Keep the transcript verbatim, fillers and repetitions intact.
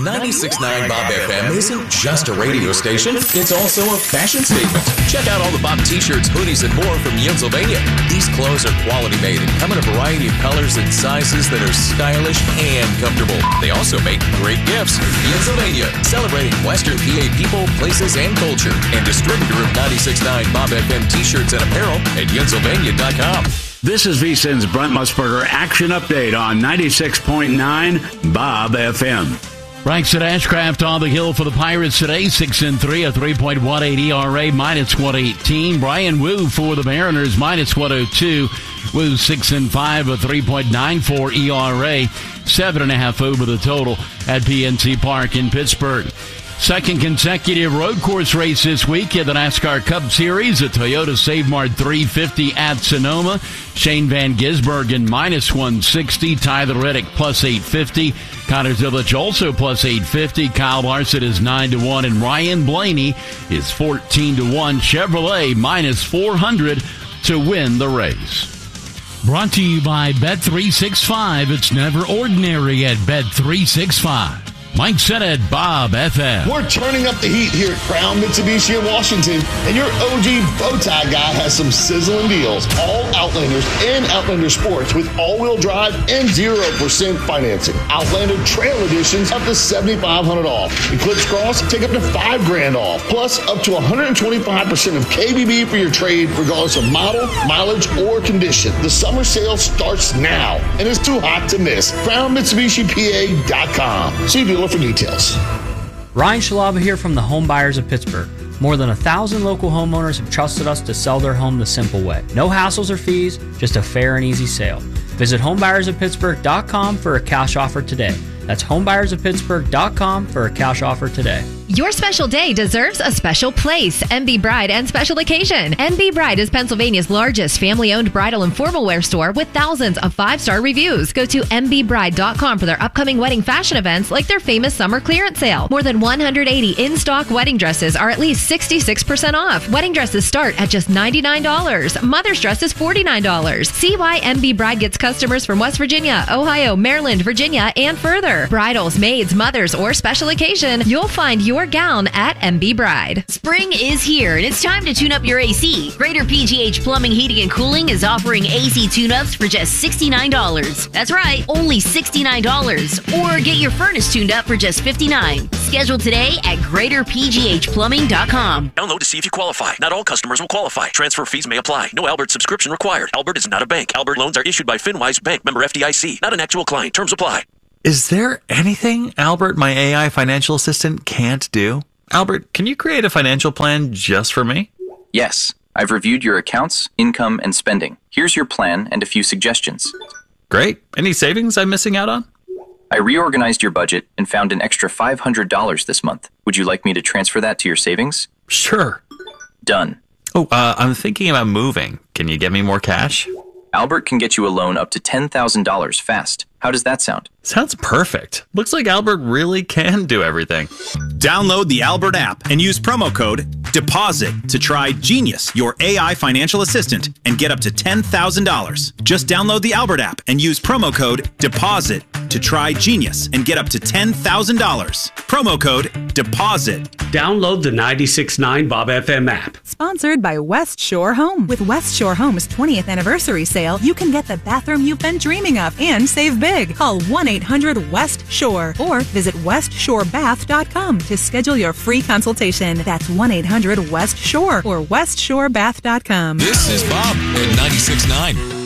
ninety-six point nine Bob F M isn't just a radio station, it's also a fashion statement. Check out all the Bob t-shirts, hoodies, and more from Pennsylvania. These clothes are quality made and come in a variety of colors and sizes that are stylish and comfortable. They also make great gifts. Pennsylvania, celebrating Western P A people, places, and culture. And distributor of ninety-six point nine Bob F M t-shirts and apparel at Pennsylvania dot com. This is VSiN's Brent Musburger Action Update on ninety-six point nine Bob F M. Braxton Ashcraft on the hill for the Pirates today, six and three, a three point one eight E R A, minus one eighteen. Brian Wu for the Mariners, minus one oh two. Wu six and five, a three point nine four E R A, seven and a half over the total at P N C Park in Pittsburgh. Second consecutive road course race this week in the NASCAR Cup Series. The Toyota Save Mart three fifty at Sonoma. Shane Van Gisbergen minus one sixty. Tyler Reddick plus eight fifty. Connor Zilic also plus eight fifty. Kyle Larson is nine to one. And Ryan Blaney is fourteen to one. Chevrolet minus four hundred to win the race. Brought to you by Bet three sixty-five. It's never ordinary at Bet three sixty-five. Mike Sennett, Bob F M. We're turning up the heat here at Crown Mitsubishi in Washington, and your O G bow tie guy has some sizzling deals. All Outlanders and Outlander Sports with all-wheel drive and zero percent financing. Outlander Trail Editions up to seventy-five hundred dollars off. Eclipse Cross, take up to five grand off. Plus, up to one hundred twenty-five percent of K B B for your trade, regardless of model, mileage, or condition. The summer sale starts now, and it's too hot to miss. Crown Mitsubishi P A dot com. See dealer for details. Ryan Shalava here from the Home Buyers of Pittsburgh. More than a thousand local homeowners have trusted us to sell their home the simple way. No hassles or fees, just a fair and easy sale. Visit home buyers of pittsburgh dot com for a cash offer today. That's home buyers of pittsburgh dot com for a cash offer today. Your special day deserves a special place. M B Bride and Special Occasion. M B Bride is Pennsylvania's largest family-owned bridal and formal wear store with thousands of five-star reviews. Go to m b bride dot com for their upcoming wedding fashion events like their famous summer clearance sale. More than one hundred eighty in-stock wedding dresses are at least sixty-six percent off. Wedding dresses start at just ninety-nine dollars. Mother's dress is forty-nine dollars. See why M B Bride gets customers from West Virginia, Ohio, Maryland, Virginia, and further. Bridals, maids, mothers, or special occasion, you'll find your gown at M B Bride. Spring is here, and it's time to tune up your A C. Greater P G H Plumbing, Heating, and Cooling is offering A C tune-ups for just sixty-nine dollars. That's right, only sixty-nine dollars. Or get your furnace tuned up for just fifty-nine dollars. Schedule today at greater p g h plumbing dot com. Download to see if you qualify. Not all customers will qualify. Transfer fees may apply. No Albert subscription required. Albert is not a bank. Albert loans are issued by FinWise Bank, member F D I C. Not an actual client. Terms apply. Is there anything Albert, my A I financial assistant, can't do? Albert, can you create a financial plan just for me? Yes. I've reviewed your accounts, income, and spending. Here's your plan and a few suggestions. Great. Any savings I'm missing out on? I reorganized your budget and found an extra five hundred dollars this month. Would you like me to transfer that to your savings? Sure. Done. Oh, uh, I'm thinking about moving. Can you get me more cash? Albert can get you a loan up to ten thousand dollars fast. How does that sound? Sounds perfect. Looks like Albert really can do everything. Download the Albert app and use promo code DEPOSIT to try Genius, your A I financial assistant, and get up to ten thousand dollars. Just download the Albert app and use promo code DEPOSIT to try Genius and get up to ten thousand dollars. Promo code DEPOSIT. Download the ninety-six point nine Bob F M app. Sponsored by West Shore Home. With West Shore Home's twentieth anniversary sale, you can get the bathroom you've been dreaming of and save big. Call one eight hundred West Shore or visit west shore bath dot com to schedule your free consultation. That's one eight hundred West Shore or west shore bath dot com. This is Bob at ninety-six point nine.